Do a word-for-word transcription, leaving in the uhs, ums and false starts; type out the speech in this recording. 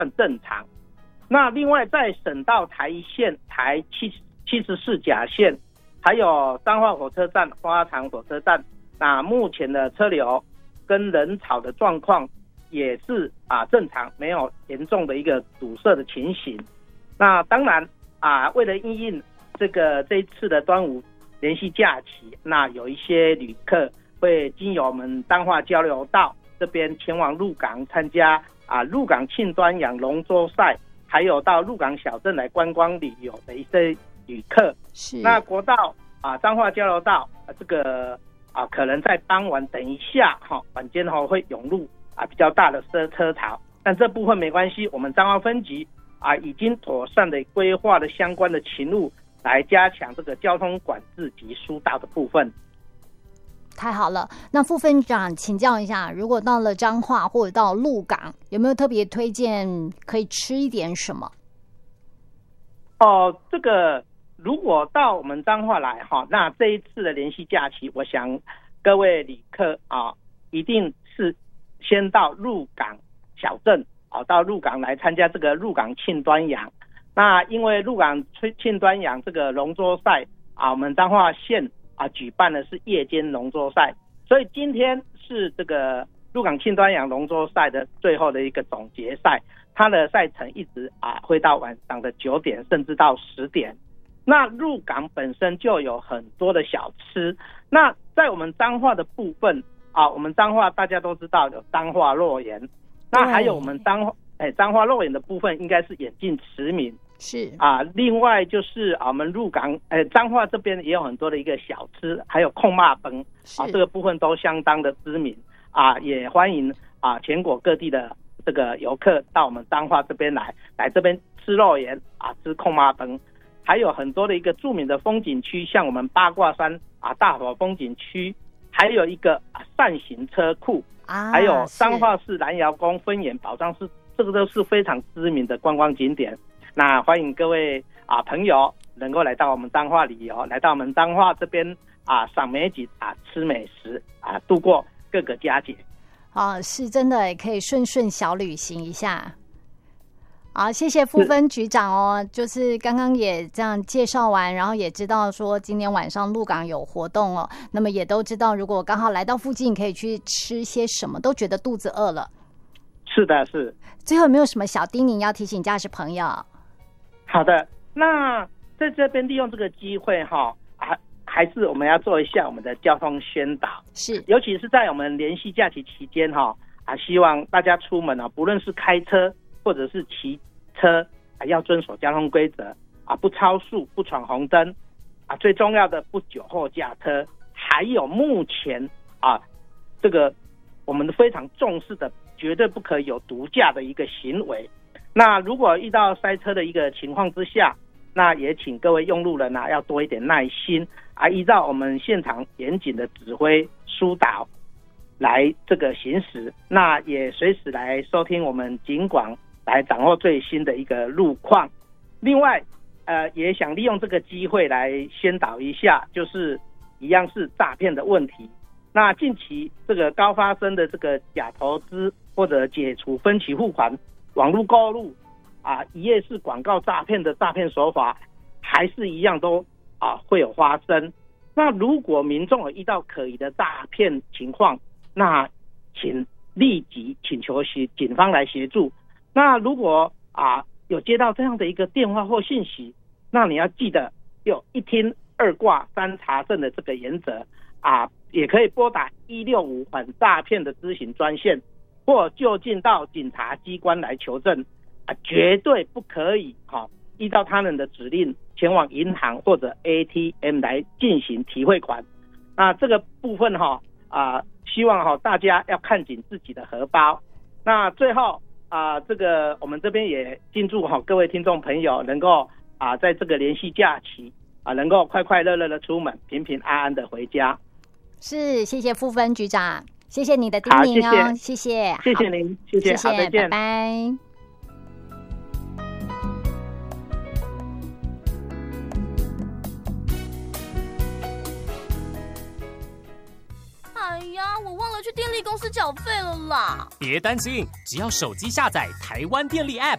算正常。那另外在省道台一线、台七七十四甲线，还有彰化火车站、花塘火车站，那目前的车流跟人潮的状况也是啊正常，没有严重的一个堵塞的情形。那当然啊，为了因应这个这一次的端午连续假期，那有一些旅客会经由我们彰化交流道这边前往鹿港参加啊鹿港庆端阳龙舟赛，还有到鹿港小镇来观光旅游的一些旅客。 是。那国道啊彰化交流道、啊、这个啊可能在傍晚等一下哈、哦、晚间哈、哦、会涌入啊比较大的车车潮，但这部分没关系，我们彰化分局啊已经妥善的规划了相关的勤务，来加强这个交通管制及疏导的部分。 太好了，那副分长请教一下，如果到了彰化或者到鹿港，有没有特别推荐可以吃一点什么？ 哦，这个如果到我们彰化来哈，那这一次的连续假期，我想各位旅客啊，一定是先到鹿港小镇啊，到鹿港来参加这个鹿港庆端阳。那因为鹿港庆端阳这个龙舟赛啊，我们彰化县啊举办的是夜间龙舟赛，所以今天是这个鹿港庆端阳龙舟赛的最后的一个总决赛，它的赛程一直啊会到晚上的九点，甚至到十点。那鹿港本身就有很多的小吃，那在我们彰化的部分啊，我们彰化大家都知道有彰化肉圆，那还有我们彰化哎彰化肉圆的部分应该是远近驰名。 是啊，另外就是啊，我们鹿港呃彰化这边也有很多的一个小吃，还有控肉饭啊，这个部分都相当的知名啊，也欢迎啊全国各地的这个游客到我们彰化这边来，来这边吃肉圆啊，吃控肉饭，还有很多的一个著名的风景区，像我们八卦山啊大佛风景区，还有一个啊扇形车库，啊，还有彰化市南窑宫分园宝藏寺，这个都是非常知名的观光景点。那欢迎各位啊朋友能够来到我们彰化旅游，来到我们彰化这边啊赏美景啊吃美食啊度过各个佳节。 哦，是真的也可以顺顺小旅行一下。好，谢谢副分局长哦，就是刚刚也这样介绍完，然后也知道说今天晚上鹿港有活动哦，那么也都知道如果刚好来到附近可以去吃些什么，都觉得肚子饿了。 是的，是。 最后有没有什么小叮咛要提醒驾驶朋友？ 好的，那在这边利用这个机会哈，还还是我们要做一下我们的交通宣导， 是， 尤其是在我们连续假期期间哈啊，希望大家出门啊，不论是开车或者是骑车啊，要遵守交通规则啊，不超速、不闯红灯啊，最重要的不酒后驾车，还有目前啊这个我们非常重视的，绝对不可以有毒驾的一个行为。那如果遇到塞车的一个情况之下，那也请各位用路人啊要多一点耐心啊，依照我们现场严谨的指挥疏导来这个行驶，那也随时来收听我们警广来掌握最新的一个路况。另外呃也想利用这个机会来宣导一下，就是一样是诈骗的问题。那近期这个高发生的这个假投资或者解除分期付款、网络购入啊、一页式广告诈骗的诈骗手法，还是一样都啊会有发生。那如果民众有遇到可疑的诈骗情况，那请立即请求警方来协助。那如果啊有接到这样的一个电话或信息，那你要记得有一听二挂三查证的这个原则啊，也可以拨打一六五反诈骗的咨询专线，或就近到警察机关来求证啊，绝对不可以哈、啊、依照他人的指令前往银行或者 A T M 来进行提汇款。那这个部分哈啊，希望哈大家要看紧自己的荷包。那最后啊，这个我们这边也敬祝哈各位听众朋友能够啊在这个连续假期啊能够快快乐乐的出门，平平安安的回家。 是，谢谢副分局长，谢谢你的叮咛哦，谢谢， 谢谢您，谢谢，好，再见， 拜拜。 哎呀，我忘了去电力公司缴费了啦！ 别担心，只要手机下载台湾电力 App，